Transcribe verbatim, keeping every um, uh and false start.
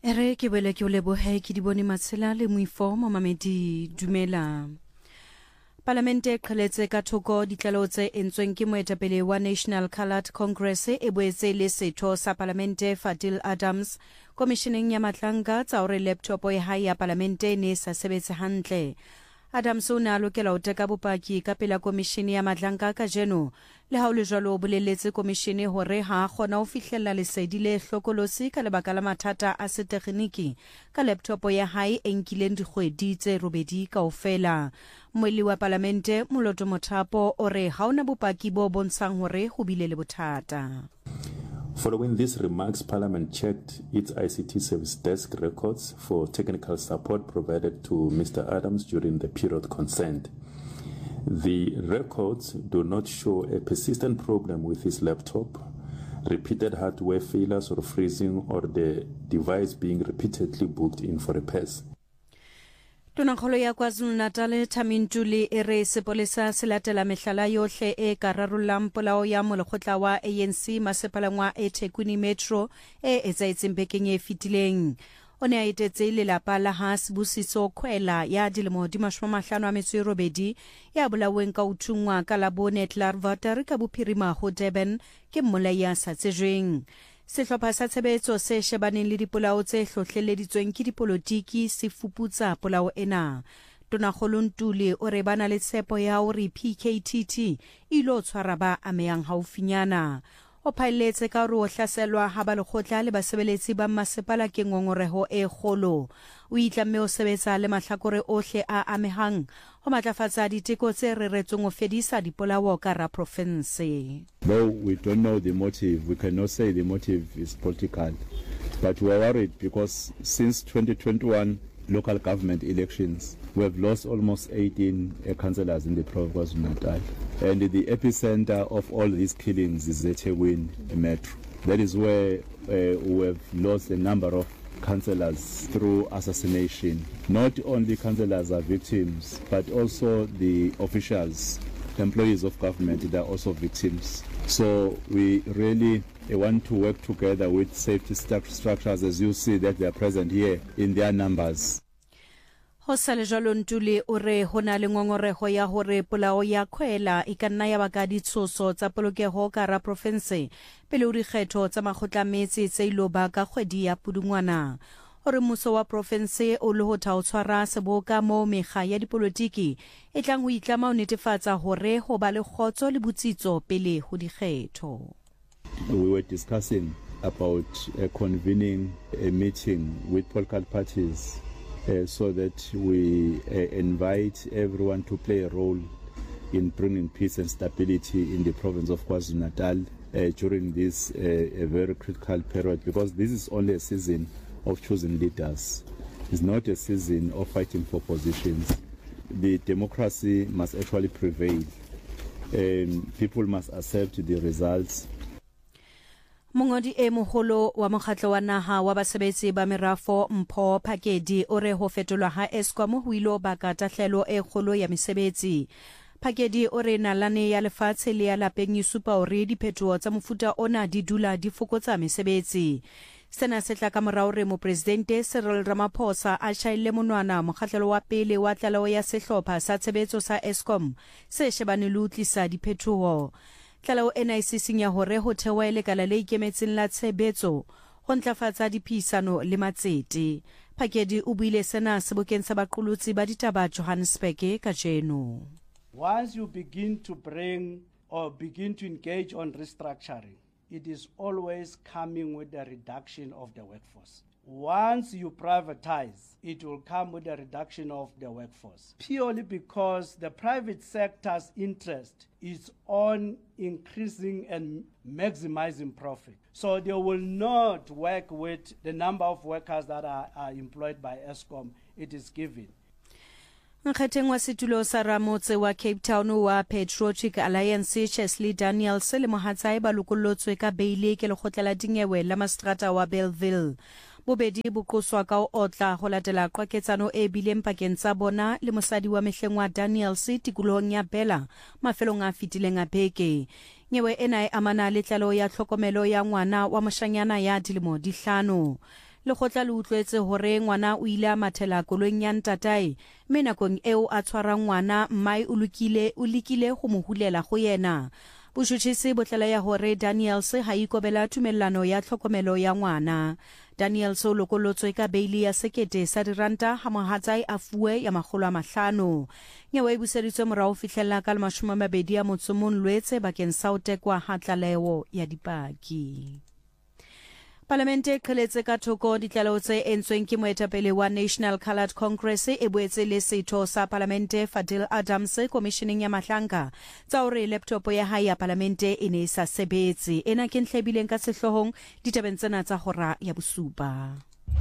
Ere ke bele ke o lebohe ke di bone matshela le moifo mamedi dumela. Parlamente e qheletse ka thoko ditlalo tse entsweng ke moetapele wa National Coloured Congress e boetse le setho sa Parlamente Fadil Adams komisheneng ya matlanka tsa hore laptop e hae ya Parlamente ne sa sebetse hantle. Adams o ne a lokela ho teka bopaki ka pela komishene ya matlanka ka jeno le ha o le jwalo o boleletse komishene hore ha a kgona ho fihlella lesedi le hlokolosi ka lebaka la mathata a setekgeniki ka laptop ya hae e nkileng dikgwedi tse robedi kaofela. Moeli wa Parlamente Moloto Mothapo o re ha ona bopaki bo bontshang hore ho bile le bothata. Following these remarks, Parliament checked its I C T service desk records for technical support provided to Mister Adams during the period concerned. The records do not show a persistent problem with his laptop, repeated hardware failures or freezing, or the device being repeatedly booked in for repairs. Tonakgolo ya KwaZulu-Natal Tamintuli e re sepolesa se latela mehlala yohle e ka rarollang polao ya molekgotla wa A N C masepalangwa e Thekwini Metro e etsaetseng bekeng e fetileng. O ne a etetse lelapa la ha Sibusiso Khwela ya dilemo di mashome a mahlano a metso e robedi ya bolauweng ka uthungwa ka Labone Clarvater ka bophirima ho Durban ke mmolai ya sa tsejweng. Sehlopha sa tshebetso se shebaneng le dipolao tse hlohleleditsweng ke dipolotiki se fuputsa polao ena. Tonakgolo Ntuli o re bana le tshepo ya hore P K T T ilo tshwara ba amehang haufinyana. O phaelletse ka hore o hlaselwa ha ba lekgotla le basebeletsi ba masepala ke ngongoreho e kgolo. O itlamme o sebetsa le mahlakore ohle a amehang ho matlafatsa diteko tse reretsweng ho fedisa dipolao ka ra province. Though we don't know the motive, we cannot say the motive is political, but we are worried because since twenty twenty-one local government elections, we have lost almost eighteen uh, councillors in the province of KwaZulu-Natal. And the epicenter of all these killings is the Thekwini Metro. That is where uh, we have lost a number of councillors through assassination. Not only councillors are victims, but also the officials, employees of government, they are also victims. So we really uh, want to work together with safety st- structures, as you see that they are present here in their numbers. Ho sale jalo Ntuli o re ho na le ngongoreho ya hore polao ya Khwela e ka nna ya baka ditshoso tsa polokeho ka ra province pele o dikgetho tsa makgotla metsi tse ilo ba ka kgwedi ya Pudungwana. Hore mmuso wa province o le ho tha o tshwara seboka mo mekga ya dipolotiki e tlang ho itlama ho netefatsa hore ho ba le kgotso le botsitso pele ho dikgetho. We were discussing about uh, convening a meeting with political parties uh, so that we uh, invite everyone to play a role in bringing peace and stability in the province of KwaZulu-Natal uh, during this uh, a very critical period, because this is only a season of choosing leaders. It's not a season of fighting for positions. The democracy must actually prevail, and people must accept the results. Mongodi e moholo wa mokgatlo wa naha wa basebetsi ba merafo Mpho Phakedi o re ho fetolwa ha Eskom ho ilo baka tahlelo e kgolo ya mesebetsi. Phakedi o re nalane ya lefatshe le ya lapeng e supa hore diphethoho tsa mofuta ona di dula di fokotsa mesebetsi. Sena se tla ka morao re mopresidente Cyril Ramaphosa a shaile monwana mokgahlelo wa pele wa tlaleho ya sehlopha sa tshebetso sa Eskom se shebane le utlisa diphethoho. Tlaleho ena e sisinya hore ho thewa lekala le ikemetseng la tshebetso ho ntlafatsa diphisano le matsete. Phakedi o buile sena sebokeng sa baqolotsi ba ditaba Johannesburg ka jeno. Once you begin to bring or begin to engage on restructuring, it is always coming with a reduction of the workforce. Once you privatize, it will come with a reduction of the workforce, purely because the private sector's interest is on increasing and maximizing profit. So they will not work with the number of workers that are, are employed by Eskom. It is given. Nkgetheng wa setulo sa Ramotse wa Cape Town wa Patriotic Alliance Chesley Daniels le mohatsae ba lokollotswe ka beile ke lekgotla la dinyewe la Mastrata wa Bellville. Bobedi bo qoswa ka o otla ho latela qwaketsano e bileng pakeng tsa bona le mosadi wa mehleng wa Daniels tikolohong ya Bella mafelong a fitileng a beke. Nyewe ena e amana le tlalo ya tlhokomelo ya ngwana wa moshanyana ya dilemo di hlano. lekgotla le utlwetse hore ngwana o ile a mathela koloing ya ntatae mme nakong eo a tshwarang ngwana mmae o lokile o lekile go mo hulela go yena. Botšhotšhisi bo tlaleya hore Daniels ha ikobela tumellano ya tlhokomelo ya ngwana. Daniels o lokolotswe ka beili ya sekete sa diranta ha mohatsai a fuwe ya makgolo a mahlano. Nyewe e buseditswe morao fihlella ka le mashome a mabedi a motso mong Lwetse bakeng sa ho tekwa ha tlaleho ya dipaki. Parlamente e qheletse ka thoko ditlaleho tse entsweng ke moetapele wa National Coloured Congress e boetse le setho sa Parlamente Fadil Adams commissioning ya mahlanka tsa hore laptop ya hae ya Parlamente e ne sa sebetse. Ena ke ntlha bileng ka sehlohong ditabeng tsena tsa hora ya bosupa.